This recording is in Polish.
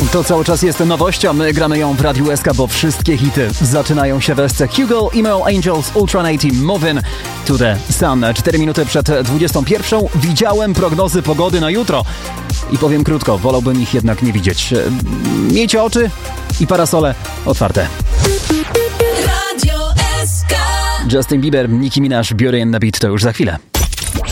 To cały czas jest nowość, a my gramy ją w Radiu SK, bo wszystkie hity zaczynają się we Hugo, Emo Angels, Ultranative, Movin' to the Sun. 4 minuty przed 21. Widziałem prognozy pogody na jutro i powiem krótko, wolałbym ich jednak nie widzieć. Miejcie oczy i parasole otwarte. Radio SK. Justin Bieber, Nicki Minaj, Beauty and the Beat to już za chwilę.